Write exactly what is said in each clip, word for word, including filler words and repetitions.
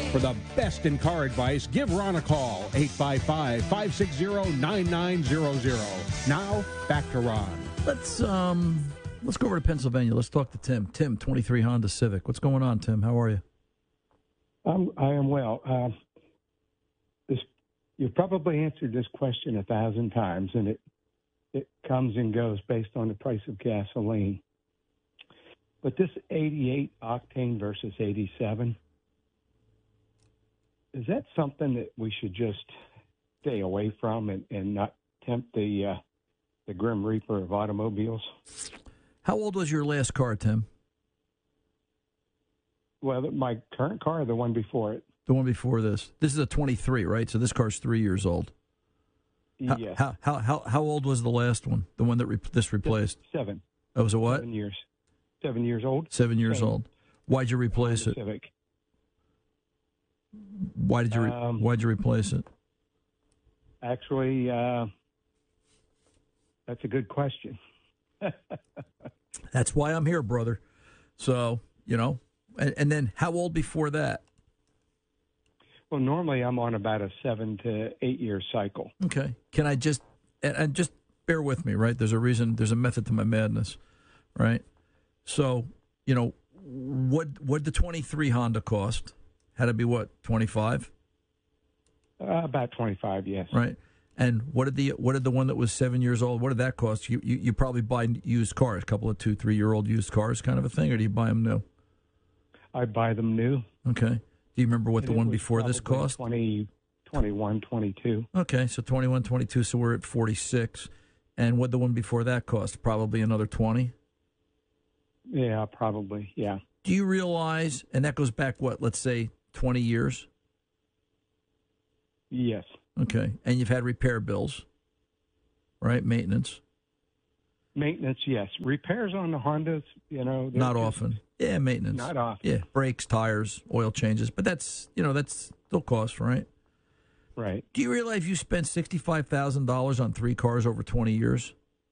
For the best in car advice, give Ron a call, eight five five, five six zero, nine nine zero zero. Now, back to Ron. Let's um, let's go over to Pennsylvania. Let's talk to Tim. Tim, twenty-three Honda Civic. What's going on, Tim? How are you? I'm, I am well. Uh, this, you've probably answered this question a thousand times, and it it comes and goes based on the price of gasoline. But this eighty-eight octane versus eighty-seven, is that something that we should just stay away from and, and not tempt the uh, the Grim Reaper of automobiles? How old was your last car, Tim? Well, my current car or the one before it? The one before this. This is a twenty-three, right? So this car's three years old. How, Yes. How, how, how, how old was the last one, the one that re- this replaced? Seven. Oh, was it what? Seven years. Seven years old. Seven years Seven. old. Why'd you replace Honda it? Civic. Why did you re- Um, Why'd you replace it? Actually, uh, that's a good question. That's why I'm here, brother. So, you know, and, and then how old before that? Well, normally I'm on about a seven to eight year cycle. Okay. Can I just, and, and just bear with me, right? There's a reason, there's a method to my madness, right? So, you know, what what the twenty-three Honda cost? Had to be what, twenty-five? Uh, about twenty-five, yes. Right. And what did the what did the one that was seven years old? What did that cost? You you, you probably buy used cars, a couple of two, three year old used cars, kind of a thing, or do you buy them new? I buy them new. Okay. Do you remember what And the it one was before this probably cost? twenty, twenty-one, twenty-two. Okay, so twenty-one, twenty-two, so we're at forty-six. And what the one before that cost? Probably another twenty? Yeah, probably, yeah. Do you realize, and that goes back, what, let's say twenty years? Yes. Okay, and you've had repair bills, right? Maintenance. Maintenance, yes. Repairs on the Hondas, you know. they're Not just often. Yeah, maintenance. Not often. Yeah, brakes, tires, oil changes. But that's, you know, that's still cost, right? Right. Do you realize you spent sixty-five thousand dollars on three cars over twenty years?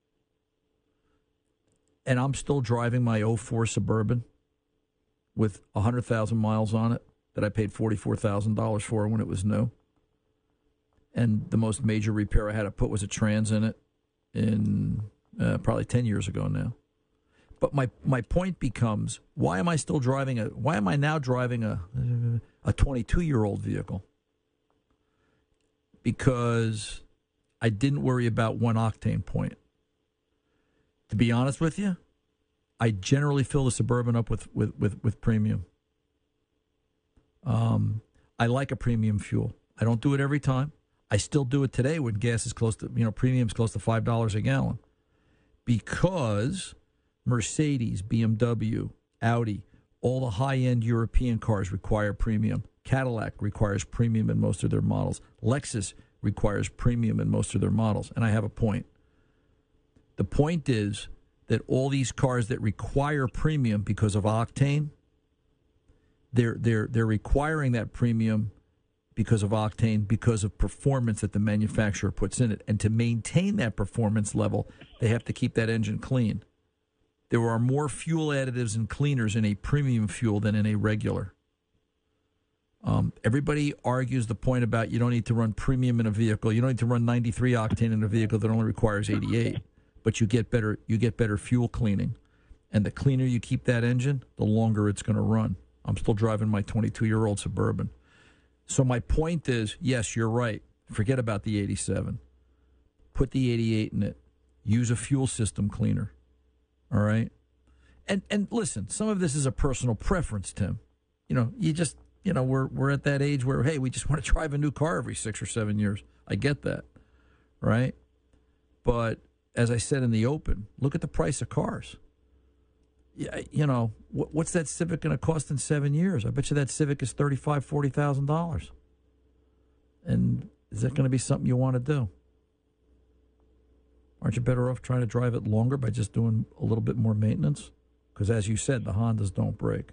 And I'm still driving my oh four Suburban with one hundred thousand miles on it that I paid forty-four thousand dollars for when it was new. And the most major repair I had to put was a trans in it in uh, probably ten years ago now. But my, my point becomes, why am I still driving a, why am I now driving a, a twenty-two-year-old vehicle? Because I didn't worry about one octane point. To be honest with you, I generally fill the Suburban up with, with, with, with premium. Um, I like a premium fuel. I don't do it every time. I still do it today when gas is close to, you know, premium's close to five dollars a gallon. Because Mercedes, B M W, Audi, all the high-end European cars require premium. Cadillac requires premium in most of their models. Lexus requires premium in most of their models. And I have a point. The point is that all these cars that require premium because of octane, they're they're they're requiring that premium because of octane, because of performance that the manufacturer puts in it. And to maintain that performance level, they have to keep that engine clean. There are more fuel additives and cleaners in a premium fuel than in a regular. Um, everybody argues the point about you don't need to run premium in a vehicle. You don't need to run ninety-three octane in a vehicle that only requires eighty-eight. But you get better you get better fuel cleaning. And the cleaner you keep that engine, the longer it's going to run. I'm still driving my twenty-two-year-old Suburban. So my point is, yes, you're right. Forget about the eighty-seven. Put the eighty-eight in it. Use a fuel system cleaner. All right? And and listen, some of this is a personal preference, Tim. You know, you just, you know, we're we're at that age where, hey, we just want to drive a new car every six or seven years. I get that. Right? But as I said in the open, look at the price of cars. Yeah, you know, what, what's that Civic going to cost in seven years? I bet you that Civic is thirty-five thousand dollars, forty thousand dollars. And is that going to be something you want to do? Aren't you better off trying to drive it longer by just doing a little bit more maintenance? Because as you said, the Hondas don't break.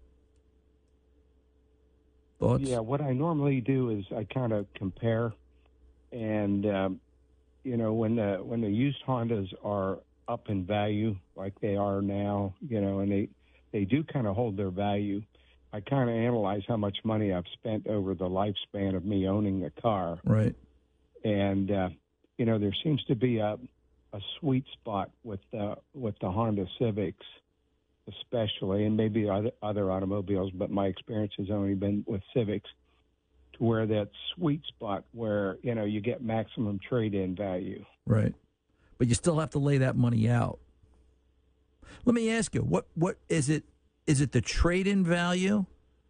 Thoughts? Yeah, what I normally do is I kind of compare, and um, you know, when the when the used Hondas are up in value like they are now, you know, and they they do kind of hold their value, I kind of analyze how much money I've spent over the lifespan of me owning a car. Right. And, uh, you know, there seems to be a, a sweet spot with the, with the Honda Civics, especially, and maybe other, other automobiles, but my experience has only been with Civics, to where that sweet spot where, you know, you get maximum trade-in value. Right. But you still have to lay that money out. Let me ask you, what what is it? Is it the trade-in value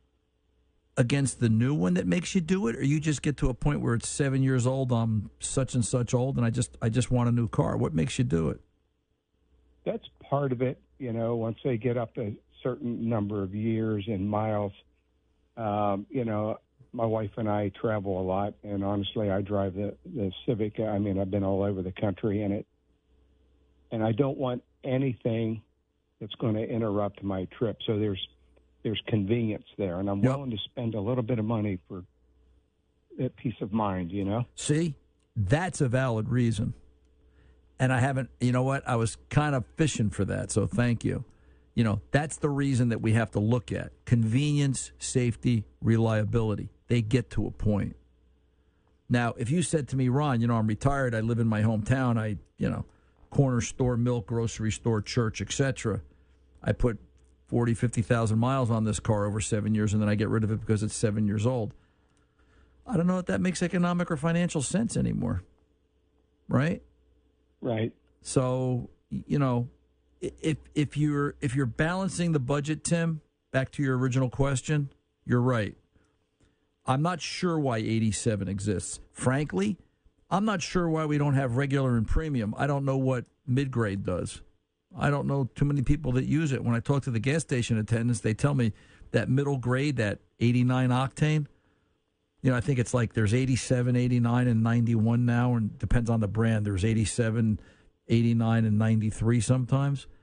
against the new one that makes you do it, or you just get to a point where it's seven years old, I'm such and such old, and I just I just want a new car? What makes you do it? That's part of it. You know, once they get up a certain number of years and miles, um, you know, my wife and I travel a lot, and honestly, I drive the, the Civic. I mean, I've been all over the country in it, and I don't want anything that's going to interrupt my trip. So there's there's convenience there, and I'm yep. willing to spend a little bit of money for that peace of mind, you know? See, that's a valid reason. And I haven't, you know what, I was kind of fishing for that, so thank you. You know, that's the reason that we have to look at convenience, safety, reliability. They get to a point. Now, if you said to me, Ron, you know, I'm retired, I live in my hometown, I, you know, corner store, milk, grocery store, church, et cetera. I put forty, fifty thousand miles on this car over seven years, and then I get rid of it because it's seven years old. I don't know if that makes economic or financial sense anymore, right? Right. So, you know, if if you're if you're balancing the budget, Tim, back to your original question, you're right. I'm not sure why eighty-seven exists. Frankly, I'm not sure why we don't have regular and premium. I don't know what mid-grade does. I don't know too many people that use it. When I talk to the gas station attendants, they tell me that middle grade, that eighty-nine octane, you know, I think it's like there's eighty-seven, eighty-nine, and ninety-one now, and depends on the brand. There's eighty-seven, eighty-nine, and ninety-three sometimes.